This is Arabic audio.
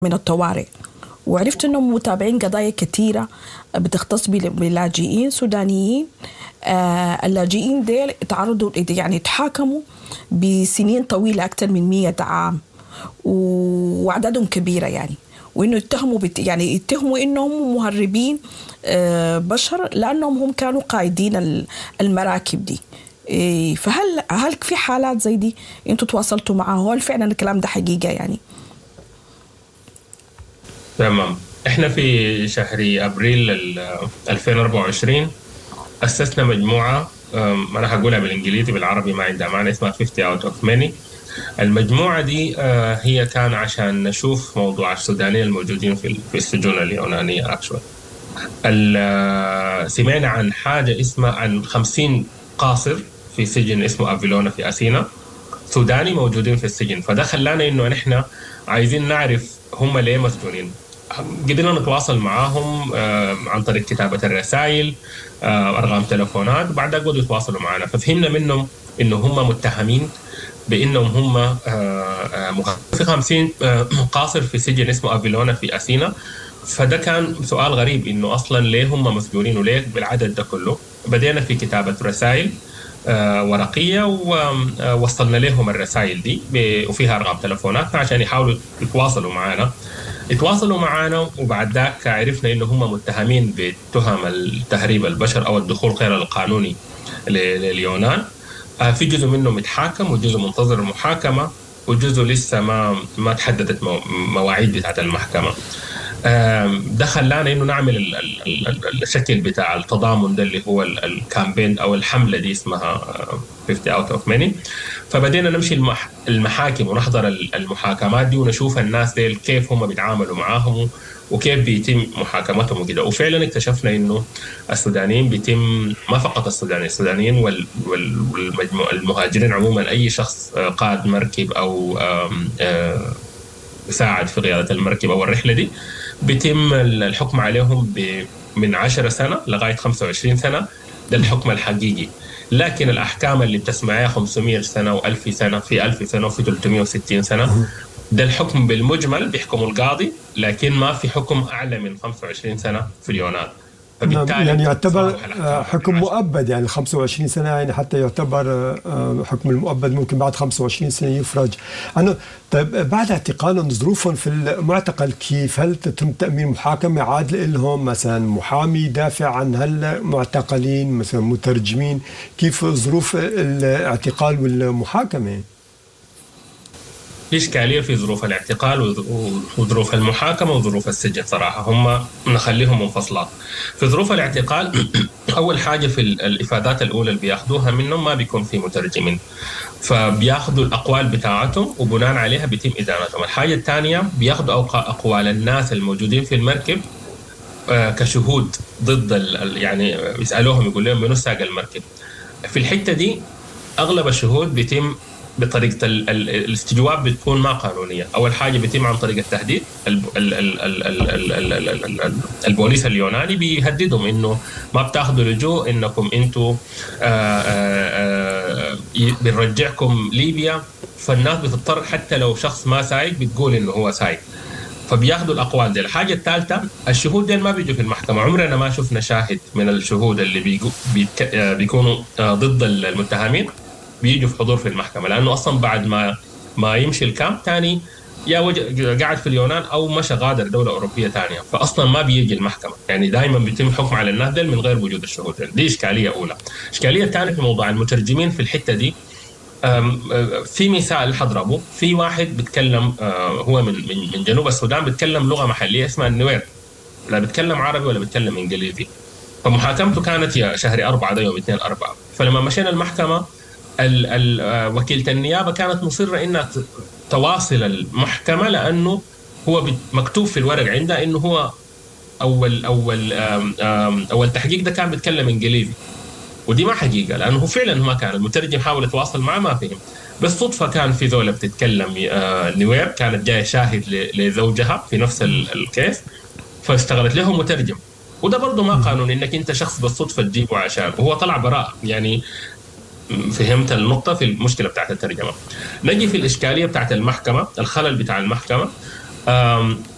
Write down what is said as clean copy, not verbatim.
من الطوارئ، وعرفت أنهم متابعين قضايا كثيرة بتختص بلاجئين سودانيين. اللاجئين ديل تعرضوا يعني تحاكموا بسنين طويلة أكثر من 100 عام وأعدادهم كبيرة يعني، وإنه يتهموا إنهم مهربين بشر لأنهم هم كانوا قائدين المراكب دي. فهل في حالات زي دي أنتوا تواصلتوا معها؟ هل فعلا الكلام ده حقيقة يعني؟ تمام. احنا في شهر ابريل 2024 اسسنا مجموعه، انا هقولها بالانجليزي، بالعربي ما عندها معنى، اسمها 50 out of many. المجموعه دي هي كان عشان نشوف موضوع السودانيين الموجودين في السجون اليونانيه. سمعنا عن حاجه اسمها عن 50 قاصر في سجن اسمه افيلونا في اثينا سوداني موجودين في السجن، فده خلانا انه نحن عايزين نعرف هم ليه مسجونين. قدرنا نتواصل معاهم عن طريق كتابة الرسائل، أرقام تلفونات، وبعد ذلك بدوا يتواصلوا معنا، ففهمنا منهم إنه هم متهمين بإنهم هم في 50 قاصر في سجن اسمه أفيلونا في أثينا. فده كان سؤال غريب، إنه أصلا ليه هم مسجونين وليه بالعدد ده كله. بدينا في كتابة رسائل ورقية ووصلنا لهم الرسائل دي وفيها أرقام تلفوناتنا عشان يحاولوا يتواصلوا معنا. وبعد ذاك عرفنا إنه هم متهمين بتهم التهريب البشر أو الدخول غير القانوني لليونان. في جزء منهم متحاكم وجزء منتظر المحاكمة، وجزء لسه ما تحددت مواعيد بتاعت المحكمة. ده خلانا إنه نعمل الشكل بتاع التضامن ده اللي هو الكامبين أو الحملة دي اسمها 50 out of many. فبدينا نمشي المحاكم ونحضر المحاكمات دي ونشوف الناس دي كيف هم بيتعاملوا معاهم وكيف بيتم محاكمتهم وكده. وفعلا اكتشفنا إنه السودانيين بيتم، ما فقط السودانيين والمهاجرين عموما، أي شخص قائد مركب أو ساعد في قيادة المركب أو الرحلة دي، بيتم الحكم عليهم من 10 سنة لغاية 25 سنة. ده الحكم الحقيقي. لكن الأحكام اللي بتسمعها 500 سنة و1000 سنة، في 1000 سنة وفي 360 سنة، ده الحكم بالمجمل بيحكم القاضي، لكن ما في حكم أعلى من 25 سنة في اليونان. يعني يعتبر حكم مؤبد، يعني 25 سنة، يعني حتى يعتبر حكم المؤبد ممكن بعد 25 سنة يفرج. طيب بعد اعتقالهم ظروفهم في المعتقل كيف؟ هل تتم تأمين محاكمة عادلة لهم، مثلا محامي يدافع عن هالمعتقلين، مثلا مترجمين؟ كيف ظروف الاعتقال والمحاكمة؟ في إشكالية في ظروف الاعتقال وظروف المحاكمة وظروف السجن صراحة، هم نخليهم منفصلات. في ظروف الاعتقال أول حاجة في الإفادات الأولى اللي بياخدوها منهم ما بيكون في مترجمين، فبياخدوا الأقوال بتاعتهم وبناء عليها بيتم إدانتهم. الحاجة الثانية بياخدوا أقوال الناس الموجودين في المركب كشهود ضد يعني يسألوهم، يقول لهم منو ساق المركب. في الحتة دي أغلب الشهود بيتم بطريقة الاستجواب بتكون ما قانونية. أول حاجة بيتم عن طريق التهديد. البوليس اليوناني بيهددهم إنه ما بتاخذوا لجوء، إنكم أنتوا بنرجعكم ليبيا. فالناس بتضطر حتى لو شخص ما سايق بتقول إنه هو سايق، فبياخذوا الأقوال دي. الحاجة الثالثة، الشهود دي ما بيجوا في المحكمة. عمرنا ما شفنا شاهد من الشهود اللي بيكونوا ضد المتهمين بيجوا في حضور في المحكمة، لأنه أصلا بعد ما يمشي الكامب تاني يا قاعد في اليونان أو مشى غادر دولة أوروبية تانية، فأصلا ما بيجي المحكمة. يعني دائما بيتم حكم على الناس دل من غير وجود الشهود. دي إشكالية أولى. إشكالية ثانية في موضوع المترجمين في الحتة دي، في مثال حضربه. في واحد بيتكلم هو من جنوب السودان، بيتكلم لغة محلية اسمها النوير، لا بيتكلم عربي ولا بيتكلم إنجليزي. فمحاكمته كانت يا شهر 4 ده، يوم 2/4. فلما مشينا المحكمة وكيلة النيابة كانت مصرة إنها تواصل المحكمة، لأنه هو مكتوب في الورق عندها إنه هو أول تحقيق ده كان بيتكلم إنجليزي، ودي ما حقيقة، لأنه فعلا ما كان. المترجم حاول يتواصل معه ما فهم. بس صدفة كان في ذولة بتتكلم نوير، كانت جاية شاهد لزوجها في نفس الكيس، فاشتغلت له مترجم. وده برضه ما قانوني إنك أنت شخص بالصدفة تجيبه عشان، وهو طلع براء. يعني فهمت النقطة في المشكلة بتاعت الترجمة. نجي في الإشكالية بتاعت المحكمة، الخلل بتاع المحكمة.